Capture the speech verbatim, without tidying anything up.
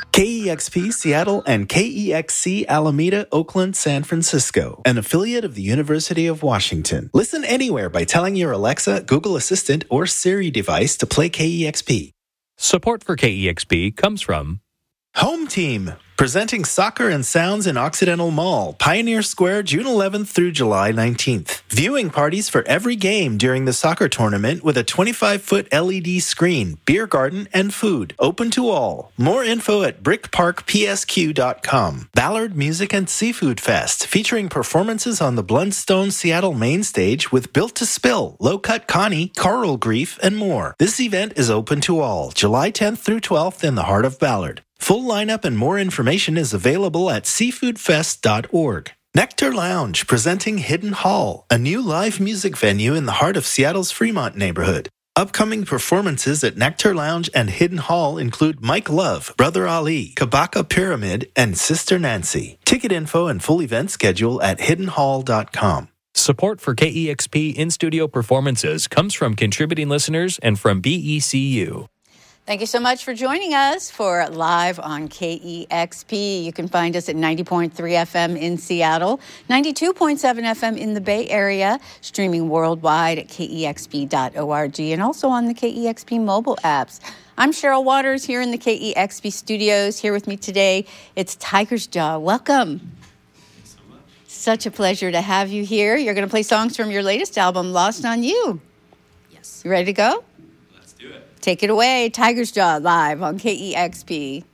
K E X P Seattle and K E X C Alameda, Oakland, San Francisco, an affiliate of the University of Washington. Listen anywhere by telling your Alexa, Google Assistant, or Siri device to play K E X P. Support for K E X P comes from Home Team, presenting Soccer and Sounds in Occidental Mall, Pioneer Square, June eleventh through July nineteenth. Viewing parties for every game during the soccer tournament with a twenty-five foot L E D screen, beer garden, and food. Open to all. More info at brick park p s q dot com. Ballard Music and Seafood Fest, featuring performances on the Blundstone Seattle main stage with Built to Spill, Low Cut Connie, Coral Grief, and more. This event is open to all, July tenth through twelfth in the heart of Ballard. Full lineup and more information is available at seafood fest dot org. Nectar Lounge, presenting Hidden Hall, a new live music venue in the heart of Seattle's Fremont neighborhood. Upcoming performances at Nectar Lounge and Hidden Hall include Mike Love, Brother Ali, Kabaka Pyramid, and Sister Nancy. Ticket info and full event schedule at hidden hall dot com. Support for K E X P in-studio performances comes from contributing listeners and from B E C U. Thank you so much for joining us for Live on K E X P. You can find us at ninety point three F M in Seattle, ninety-two point seven F M in the Bay Area, streaming worldwide at K E X P dot org, and also on the K E X P mobile apps. I'm Cheryl Waters here in the K E X P studios. Here with me today, it's Tiger's Jaw. Welcome. Thanks so much. Such a pleasure to have you here. You're going to play songs from your latest album, Lost on You. Yes. You ready to go? Let's do it. Take it away, Tiger's Jaw, live on K E X P.